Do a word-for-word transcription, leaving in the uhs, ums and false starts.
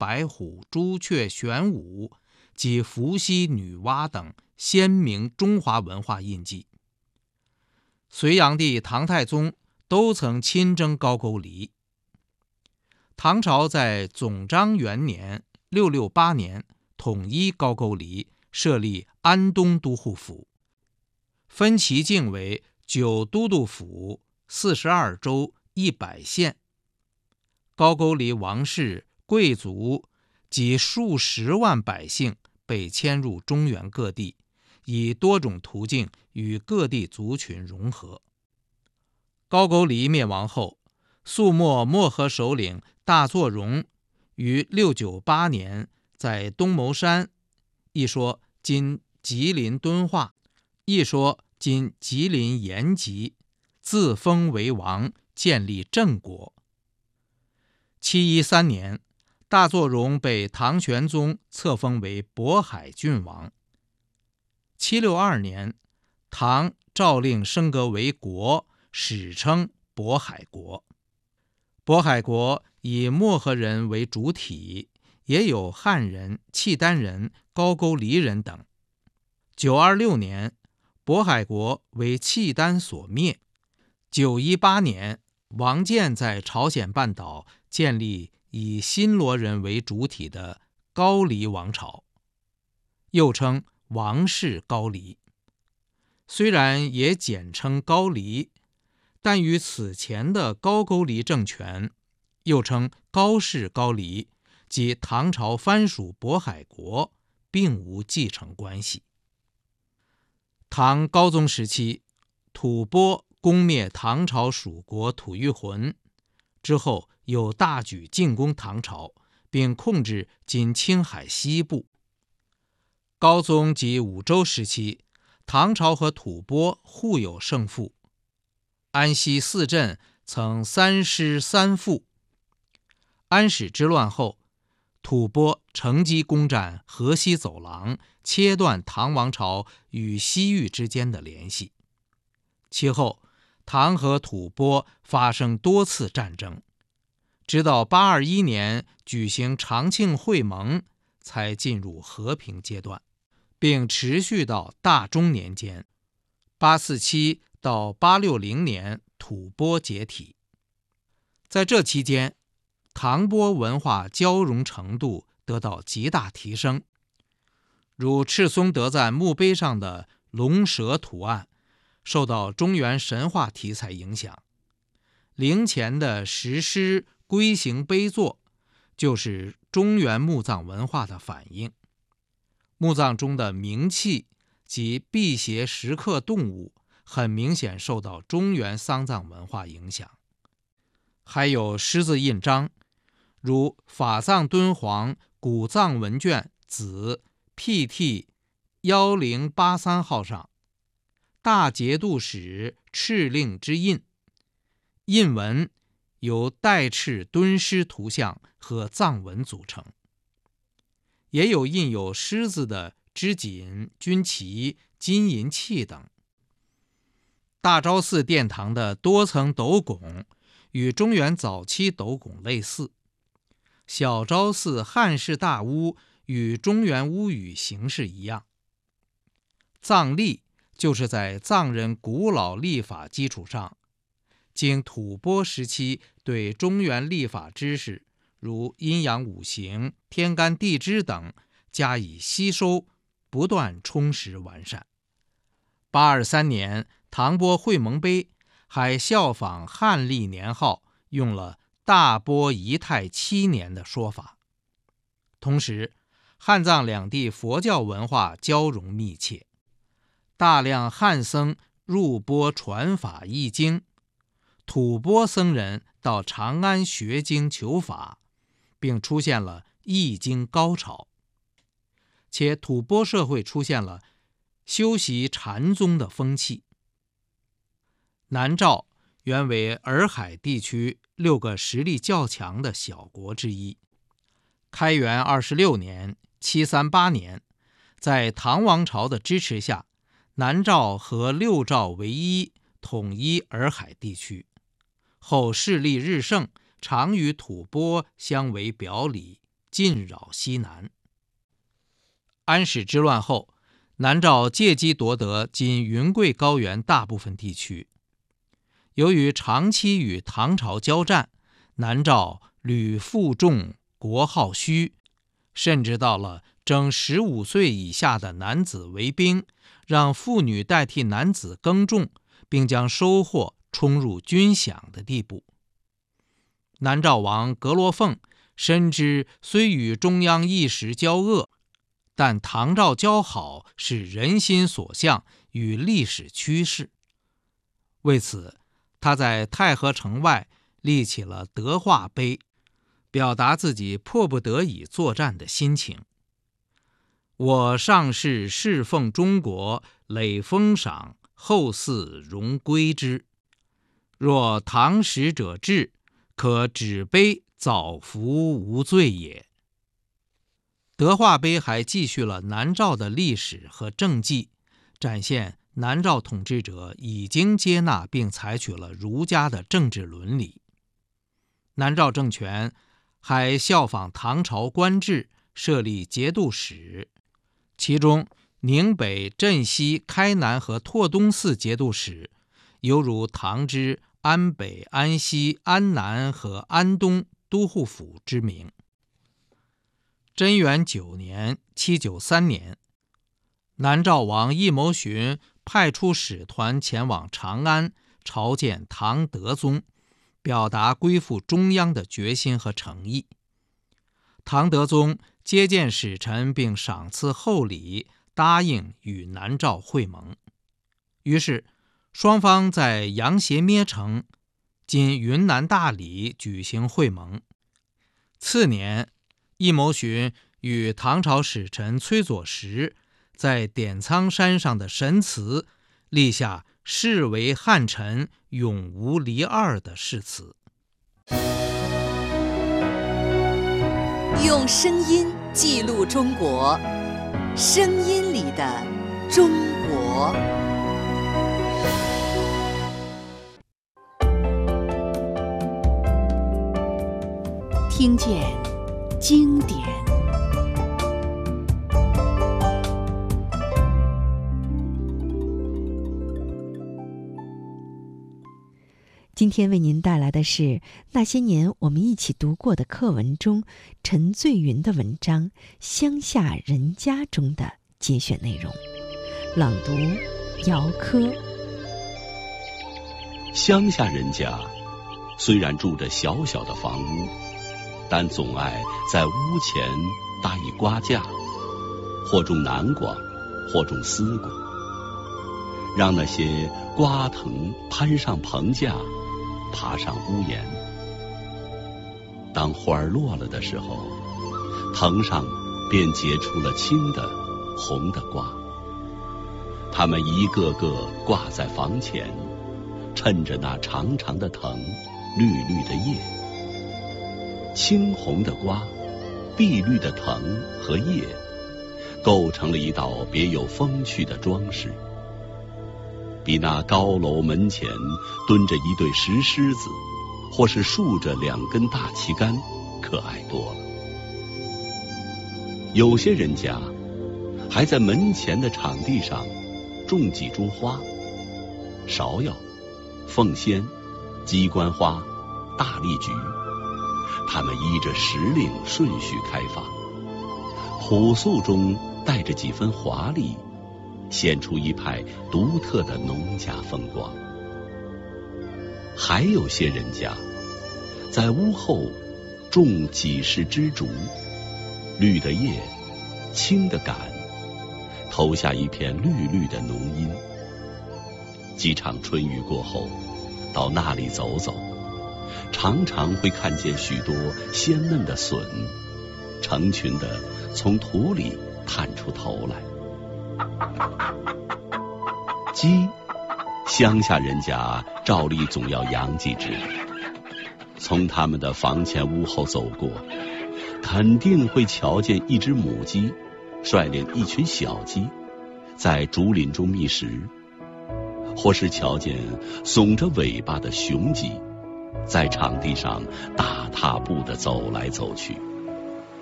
白虎、朱雀、玄武及伏羲、女娲等鲜明中华文化印记。隋炀帝、唐太宗都曾亲征高句丽。唐朝在总章元年六六八年统一高句丽，设立安东都护府，分其境为九都督府、四十二州、一百县。高句丽王室、贵族及数十万百姓被迁入中原各地，以多种途径与各地族群融合。高句丽灭亡后，肃末漠河首领大作荣于六九八年在东牟山，一说今吉林敦化，一说今吉林延吉，自封为王，建立郑国。七一三年，大作荣被唐玄宗册封为渤海郡王。七六二年，唐诏令升格为国，史称渤海国。渤海国以漠河人为主体，也有汉人、契丹人、高句丽人等。九二六年，渤海国为契丹所灭。九一八年，王建在朝鲜半岛建立以新罗人为主体的高丽王朝，又称王室高丽。虽然也简称高丽，但与此前的高句丽政权，又称高氏高丽及唐朝藩属渤海国，并无继承关系。唐高宗时期，吐蕃攻灭唐朝属国吐谷浑之后，又大举进攻唐朝，并控制今青海西部。高宗及武周时期，唐朝和吐蕃互有胜负，安西四镇曾三失三负。安史之乱后，吐蕃乘机攻占河西走廊，切断唐王朝与西域之间的联系。其后，唐和吐蕃发生多次战争，直到八二一年举行长庆会盟，才进入和平阶段，并持续到大中年间，八四七到八六零年吐蕃解体。在这期间，唐蕃文化交融程度得到极大提升，如赤松德赞墓碑上的龙蛇图案受到中原神话题材影响，陵前的石狮龟形碑座就是中原墓葬文化的反映。墓葬中的冥器及辟邪石刻动物很明显受到中原丧葬文化影响。还有狮子印章，如法藏敦煌古藏文卷子 P T 一零八三 号上大节度使敕令之印，印文由带敕敦狮图像和藏文组成，也有印有狮子的织锦、军旗、金银器等。大昭寺殿堂的多层斗拱与中原早期斗拱类似，小昭寺汉式大屋与中原屋宇形式一样。藏历就是在藏人古老历法基础上，经吐蕃时期对中原历法知识，如阴阳五行、天干地支等加以吸收，不断充实完善。八二三年唐蕃会盟碑还效仿汉历年号，用了大波仪态七年的说法。同时，汉藏两地佛教文化交融密切，大量汉僧入钵传法译经，吐蕃僧人到长安学经求法，并出现了译经高潮。且吐蕃社会出现了修习禅宗的风气。南诏原为洱海地区六个实力较强的小国之一。开元二十六年七三八年，在唐王朝的支持下，南诏和六诏为一，统一洱海地区。后势力日盛，常与吐蕃相为表里， 进扰西南。安史之乱后，南诏借机夺得今云贵高原大部分地区。由于长期与唐朝交战，南诏屡负重，国号虚，甚至到了征十五岁以下的男子为兵，让妇女代替男子耕种，并将收获充入军饷的地步。南诏王阁罗凤深知虽与中央一时交恶，但唐诏交好是人心所向与历史趋势。为此，他在太和城外立起了德化碑，表达自己迫不得已作战的心情。我上士侍奉中国，累封赏，后嗣荣归之。若唐使者至，可指碑早服无罪也。德化碑还记叙了南诏的历史和政绩，展现南诏统治者已经接纳并采取了儒家的政治伦理。南诏政权还效仿唐朝官制，设立节度使，其中宁北、镇西、开南和拓东四节度使，犹如唐之安北、安西、安南和安东都护府之名。贞元九年（七九三年），南诏王奕牟寻派出使团前往长安朝见唐德宗，表达归附中央的决心和诚意。唐德宗接见使臣并赏赐厚礼，答应与南诏会盟。于是双方在羊斜咩城（今云南大理）举行会盟。次年，奕牟寻与唐朝使臣崔佐实在点苍山上的神祠立下誓为汉臣，永无离二的誓词。 用声音记录中国，声音里的中国。听见经典。今天为您带来的是那些年我们一起读过的课文中陈醉云的文章《乡下人家》中的节选内容，朗读姚科。 乡下人家虽然住着小小的房屋，但总爱在屋前搭一瓜架，或种南瓜，或种丝瓜，让那些瓜藤攀上棚架，爬上屋檐。当花儿落了的时候，藤上便结出了青的、红的瓜，它们一个个挂在房前，衬着那长长的藤、绿绿的叶。青红的瓜、碧绿的藤和叶，构成了一道别有风趣的装饰，比那高楼门前蹲着一对石狮子，或是竖着两根大旗杆可爱多了。有些人家还在门前的场地上种几株花，芍药、凤仙、鸡冠花、大丽菊，它们依着时令顺序开放，朴素中带着几分华丽，显出一派独特的农家风光。还有些人家在屋后种几世枝竹，绿的叶，青的杆，投下一片绿绿的浓荫。几场春雨过后，到那里走走，常常会看见许多鲜嫩的笋，成群的从土里探出头来。鸡，乡下人家照例总要养几只。从他们的房前屋后走过，肯定会瞧见一只母鸡率领一群小鸡在竹林中觅食，或是瞧见耸着尾巴的雄鸡在场地上大踏步地走来走去。